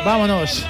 Vámonos.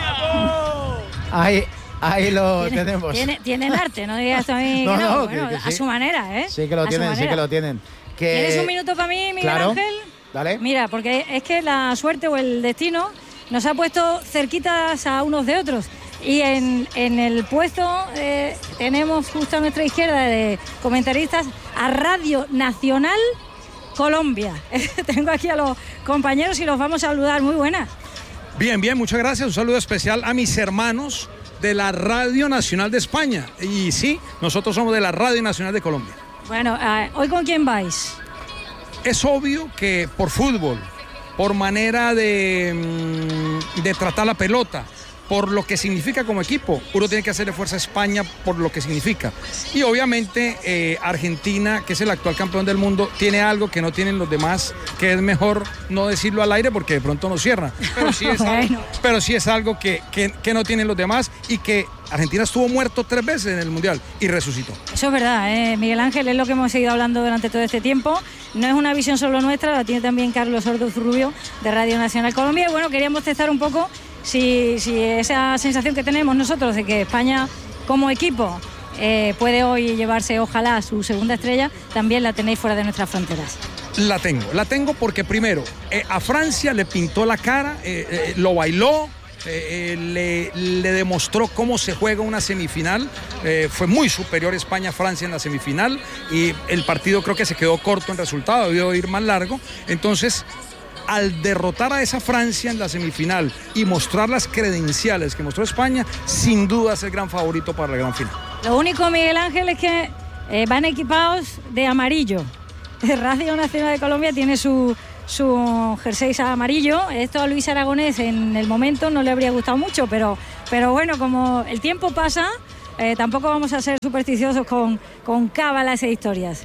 Ahí lo tenemos. Tienen arte, no digas tú a mí. No, bueno, que a su manera, ¿eh? Sí que lo tienen, ¿Tienes un minuto para mí, Miguel Ángel? Dale. Mira, porque es que la suerte o el destino nos ha puesto cerquitas a unos de otros. Y en el puesto tenemos justo a nuestra izquierda de comentaristas a Radio Nacional Colombia. Tengo aquí a los compañeros y los vamos a saludar. Muy buenas. Bien, muchas gracias. Un saludo especial a mis hermanos de la Radio Nacional de España. Y sí, nosotros somos de la Radio Nacional de Colombia. Bueno, ¿hoy con quién vais? Es obvio que por fútbol, por manera de tratar la pelota, por lo que significa como equipo, uno tiene que hacerle fuerza a España por lo que significa. Y obviamente Argentina, que es el actual campeón del mundo, tiene algo que no tienen los demás, que es mejor no decirlo al aire porque de pronto nos cierran. Pero sí es algo que no tienen los demás y que Argentina estuvo muerto 3 veces en el Mundial y resucitó. Eso es verdad, Miguel Ángel, es lo que hemos seguido hablando durante todo este tiempo. No es una visión solo nuestra, la tiene también Carlos Orduz Rubio de Radio Nacional Colombia. Y bueno, queríamos testar un poco si esa sensación que tenemos nosotros de que España como equipo puede hoy llevarse, ojalá, su segunda estrella, también la tenéis fuera de nuestras fronteras. La tengo porque primero, a Francia le pintó la cara, lo bailó, le demostró cómo se juega una semifinal. Fue muy superior España a Francia en la semifinal y el partido creo que se quedó corto en resultado, debió ir más largo. Entonces, al derrotar a esa Francia en la semifinal y mostrar las credenciales que mostró España, sin duda es el gran favorito para la gran final. Lo único, Miguel Ángel, es que van equipados de amarillo. Radio Nacional de Colombia tiene su jersey amarillo. Esto a Luis Aragonés en el momento no le habría gustado mucho, pero bueno, como el tiempo pasa, tampoco vamos a ser supersticiosos con cábalas e historias.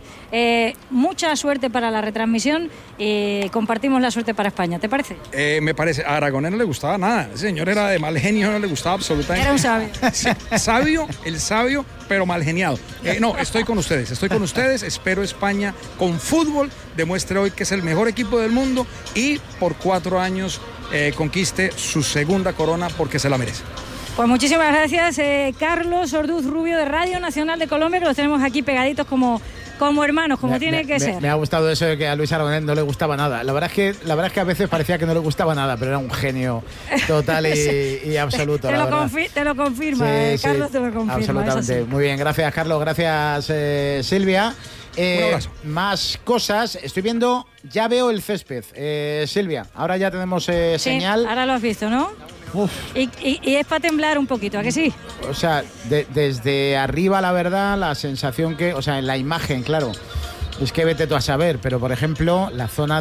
Mucha suerte para la retransmisión y compartimos la suerte para España, ¿te parece? Me parece, a Aragonés no le gustaba nada, ese señor era de mal genio, no le gustaba absolutamente. Era un sabio. Sí, el sabio, pero mal geniado. No, estoy con ustedes, espero España con fútbol demuestre hoy que es el mejor equipo del mundo y por 4 años conquiste su segunda corona porque se la merece. Pues muchísimas gracias, Carlos Orduz Rubio de Radio Nacional de Colombia, que los tenemos aquí pegaditos como hermanos, como tiene que ser. Me ha gustado eso de que a Luis Aragonés no le gustaba nada. La verdad es que a veces parecía que no le gustaba nada, pero era un genio total y absoluto. Te lo confirma, Carlos, te lo confirma. Absolutamente. Muy bien, gracias, Carlos. Gracias, Silvia. Un abrazo. Más cosas. Estoy viendo, ya veo el césped. Silvia, ahora ya tenemos señal. Ahora lo has visto, ¿no? Uf. Y es para temblar un poquito, ¿a que sí? O sea, desde arriba, la verdad, la sensación que... O sea, en la imagen, claro, es que vete tú a saber, pero por ejemplo, la zona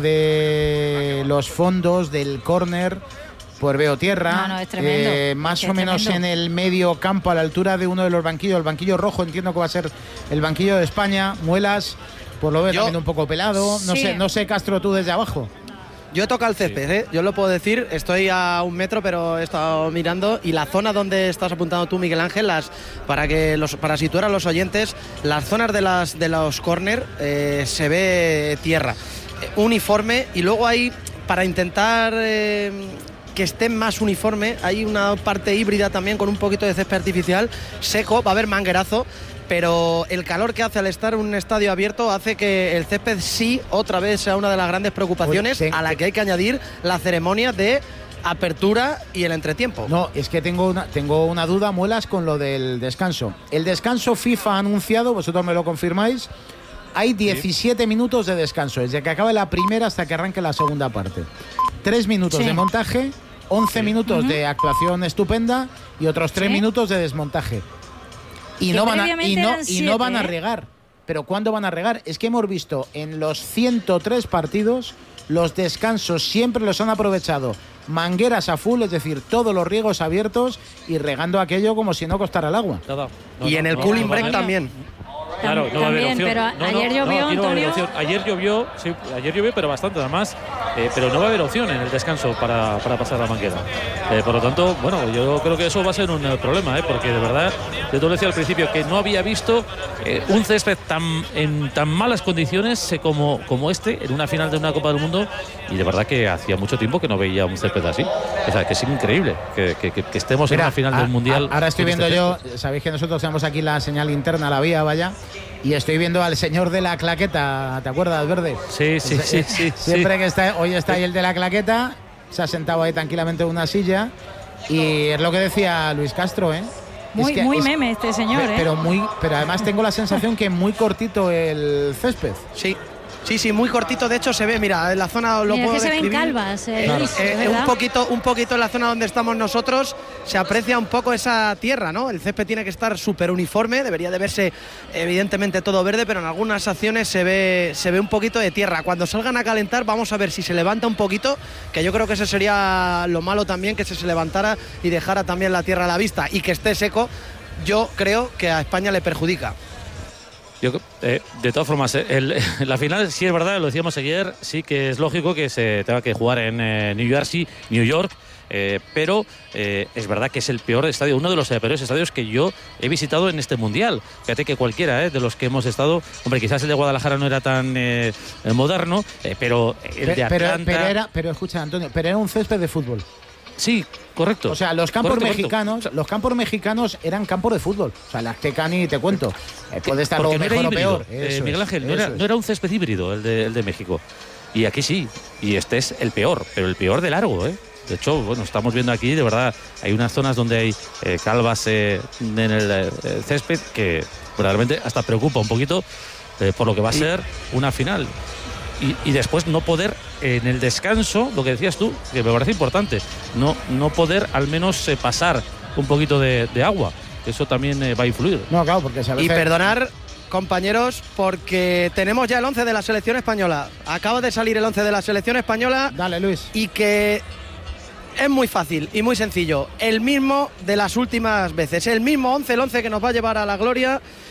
de los fondos del córner, pues veo tierra. No, es tremendo. Más o menos en el medio campo, a la altura de uno de los banquillos, el banquillo rojo, entiendo que va a ser el banquillo de España. Muelas, pues lo veo también un poco pelado. No sé, Castro, tú desde abajo. Yo toco el césped, yo lo puedo decir, estoy a 1 metro, pero he estado mirando y la zona donde estás apuntando tú, Miguel Ángel, para situar a los oyentes, las zonas de los córner se ve tierra, uniforme, y luego hay, para intentar que esté más uniforme, hay una parte híbrida también con un poquito de césped artificial, seco, va a haber manguerazo, pero el calor que hace al estar en un estadio abierto hace que el césped sí otra vez sea una de las grandes preocupaciones, a la que hay que añadir la ceremonia de apertura y el entretiempo. No, es que tengo una duda, Muelas, con lo del descanso. El descanso FIFA ha anunciado, vosotros me lo confirmáis, hay 17 minutos de descanso, desde que acabe la primera hasta que arranque la segunda parte. 3 minutos de montaje, 11 minutos de actuación estupenda y otros 3 minutos de desmontaje. Y no van a regar. ¿Pero cuándo van a regar? Es que hemos visto en los 103 partidos, los descansos siempre los han aprovechado. Mangueras a full, es decir, todos los riegos abiertos y regando aquello como si no costara el agua. Y en el cooling break también. Claro, no va a haber opción. Pero ayer llovió, aquí no va a haber Antonio. opción. Ayer llovió, pero bastante además. Pero no va a haber opción en el descanso para pasar la manguera. Por lo tanto, bueno, yo creo que eso va a ser un problema, porque de verdad, yo te lo decía al principio, que no había visto un césped en tan malas condiciones como este, en una final de una Copa del Mundo, y de verdad que hacía mucho tiempo que no veía un césped así. O sea, que es increíble que estemos en una final del Mundial. Ahora estoy viendo yo, sabéis que nosotros tenemos aquí la señal interna, la vía, vaya, y estoy viendo al señor de la claqueta, ¿te acuerdas, Verde? Sí. Siempre que hoy está ahí el de la claqueta, se ha sentado ahí tranquilamente en una silla, y es lo que decía Luis Castro, Muy meme este señor, pero además tengo la sensación que muy cortito el césped. Sí, muy cortito. De hecho, se ve, mira, en la zona lo mira, puedo que describir. se ven calvas, Luis, un poquito en la zona donde estamos nosotros se aprecia un poco esa tierra, ¿no? El césped tiene que estar súper uniforme, debería de verse evidentemente todo verde, pero en algunas acciones se ve un poquito de tierra. Cuando salgan a calentar vamos a ver si se levanta un poquito, que yo creo que ese sería lo malo también, que se levantara y dejara también la tierra a la vista y que esté seco. Yo creo que a España le perjudica. De todas formas, la final, sí es verdad, lo decíamos ayer, sí que es lógico que se tenga que jugar en New York, pero es verdad que es el peor estadio, uno de los peores estadios que yo he visitado en este Mundial. Fíjate que cualquiera de los que hemos estado, hombre, quizás el de Guadalajara no era tan moderno, pero el de Atlanta... Pero escucha, Antonio, pero era un césped de fútbol. Sí, correcto. O sea, los campos mexicanos eran campos de fútbol. O sea, el Azteca ni te cuento. Puede estar lo mejor o peor. Miguel Ángel, no era un césped híbrido el de México. Y aquí sí. Y este es el peor, pero el peor de largo, De hecho, bueno, estamos viendo aquí, de verdad, hay unas zonas donde hay calvas en el césped que realmente hasta preocupa un poquito por lo que va a ser una final. Y después no poder en el descanso, lo que decías tú, que me parece importante, no poder al menos pasar un poquito de agua. Eso también va a influir. No, claro, porque Y perdonar, compañeros, porque tenemos ya el 11 de la selección española. Acaba de salir el 11 de la selección española. Dale, Luis. Y que es muy fácil y muy sencillo. El mismo de las últimas veces. El mismo 11, el 11 que nos va a llevar a la gloria.